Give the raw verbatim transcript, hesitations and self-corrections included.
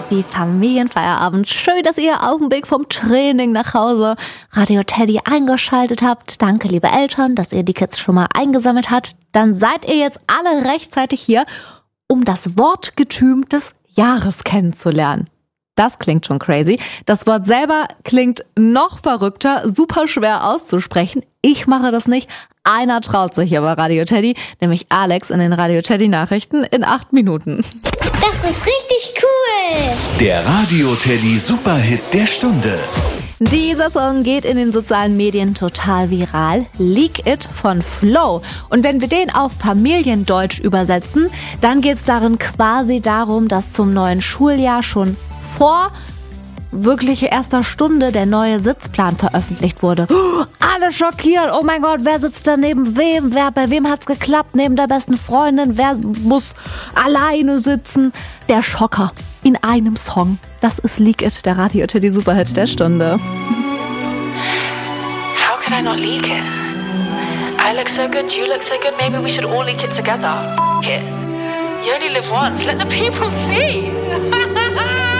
Happy Familienfeierabend. Schön, dass ihr auf dem Weg vom Training nach Hause Radio Teddy eingeschaltet habt. Danke, liebe Eltern, dass ihr die Kids schon mal eingesammelt habt. Dann seid ihr jetzt alle rechtzeitig hier, um das Wortgetüm des Jahres kennenzulernen. Das klingt schon crazy. Das Wort selber klingt noch verrückter, super schwer auszusprechen. Ich mache das nicht. Einer traut sich aber Radio Teddy, nämlich Alex in den Radio Teddy Nachrichten in acht Minuten. Das ist richtig cool! Der Radio Teddy Superhit der Stunde. Dieser Song geht in den sozialen Medien total viral. Leak It von Flow. Und wenn wir den auf Familiendeutsch übersetzen, dann geht es darin quasi darum, dass zum neuen Schuljahr schon vor wirkliche erster Stunde der neue Sitzplan veröffentlicht wurde. Oh, alle schockiert. Oh mein Gott, wer sitzt da neben wem? Wer, bei wem hat's geklappt? Neben der besten Freundin? Wer muss alleine sitzen? Der Schocker in einem Song. Das ist Leak It, der Radio Teddy Superhit der Stunde. How could I not leak it? I look so good, you look so good, maybe we should all leak it together. F- it. You only live once, let the people see.